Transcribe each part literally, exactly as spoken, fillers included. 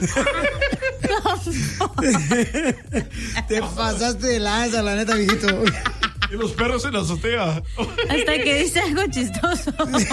Te pasaste de lanza, la neta, viejito. Y los perros en la azotea. Hasta que dice algo chistoso.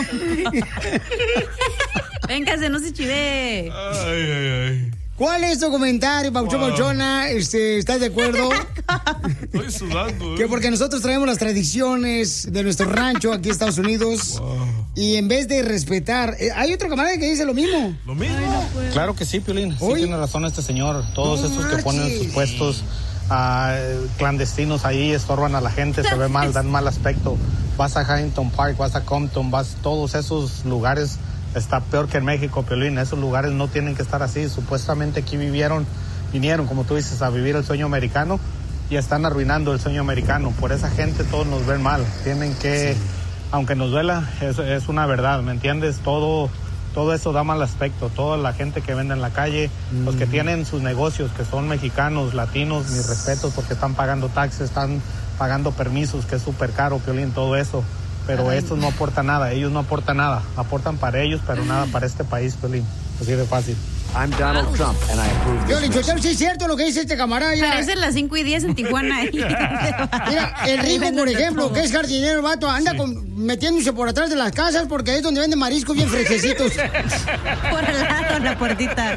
Véngase, no se chive. Ay, ay, ay. ¿Cuál es tu comentario, Pauchón, wow. Pauchona? Este, ¿estás de acuerdo? Estoy sudando. ¿eh? Que porque nosotros traemos las tradiciones de nuestro rancho aquí en Estados Unidos. Wow. Y en vez de respetar... Eh, hay otro camarada que dice lo mismo. ¿Lo mismo? Ay, no, pues. Claro que sí, Piolín. Sí tiene razón este señor. Todos no estos marches. Que ponen sus puestos uh, clandestinos ahí estorban a la gente, se ve mal, dan mal aspecto. Vas a Huntington Park, vas a Compton, vas todos esos lugares... Está peor que en México, Piolín. Esos lugares no tienen que estar así. Supuestamente aquí vivieron, vinieron, como tú dices, a vivir el sueño americano y están arruinando el sueño americano. Por esa gente todos nos ven mal. Tienen que, sí. Aunque nos duela, es, es una verdad, ¿me entiendes? Todo, todo eso da mal aspecto. Toda la gente que vende en la calle, mm. los que tienen sus negocios, que son mexicanos, latinos, mis respetos, porque están pagando taxes, están pagando permisos, que es súper caro, Piolín, todo eso. Pero estos no aportan nada, ellos no aportan nada, aportan para ellos, pero nada para este país, Piolín. Así de fácil. I'm Donald Trump and I approve this. Yo, sí es cierto lo que dice este camarada. Parece las cinco y diez en Tijuana. Mira, el rico, por ejemplo, que es jardinero, el vato, anda sí. con, metiéndose por atrás de las casas porque es donde venden mariscos bien fresquecitos. Por el lado, la puertita.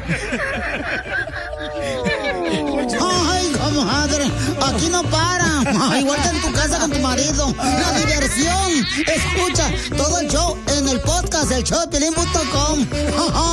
Ay, comadre, aquí no para. Igual que en tu casa con tu marido. La diversión. Escucha todo el show en el podcast, el show de Piolín punto com.